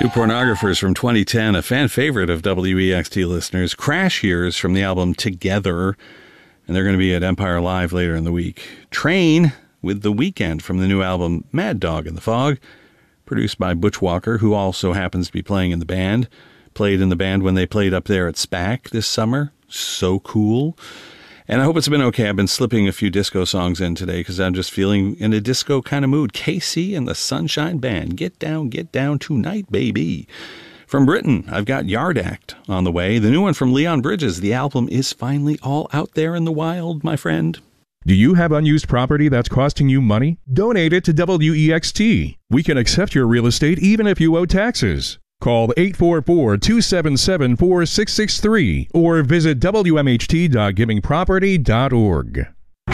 New Pornographers from 2010, a fan favorite of WEXT listeners. Crash Years from the album Together, and they're going to be at Empire Live later in the week. Train with The Weeknd from the new album Mad Dog in the Fog, produced by Butch Walker, who also happens to be playing in the band. Played in the band when they played up there at SPAC this summer. So cool. And I hope it's been okay. I've been slipping a few disco songs in today because I'm just feeling in a disco kind of mood. KC and the Sunshine Band. Get down tonight, baby. From Britain, I've got Yard Act on the way. The new one from Leon Bridges. The album is finally all out there in the wild, my friend. Do you have unused property that's costing you money? Donate it to WEXT. We can accept your real estate even if you owe taxes. Call 844-277-4663 or visit wmht.givingproperty.org.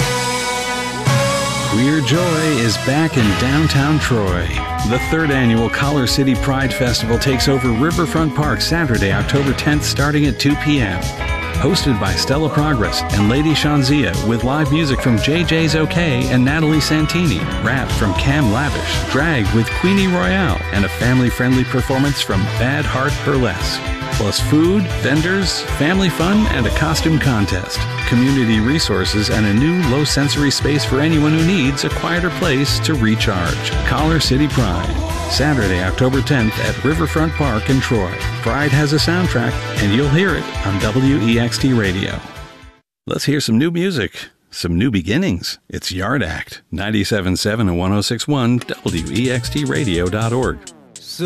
Queer Joy is back in downtown Troy. The third annual Collar City Pride Festival takes over Riverfront Park Saturday, October 10th, starting at 2 p.m. Hosted by Stella Progress and Lady Shanzia, with live music from JJ's OK and Natalie Santini, rap from Cam Lavish, drag with Queenie Royale, and a family-friendly performance from Bad Heart Burlesque. Plus food, vendors, family fun, and a costume contest. Community resources and a new low-sensory space for anyone who needs a quieter place to recharge. Collar City Pride, Saturday, October 10th at Riverfront Park in Troy. Pride has a soundtrack, and you'll hear it on WEXT Radio. Let's hear some new music, some new beginnings. It's Yard Act, 97.7 and 106.1 WEXTradio.org.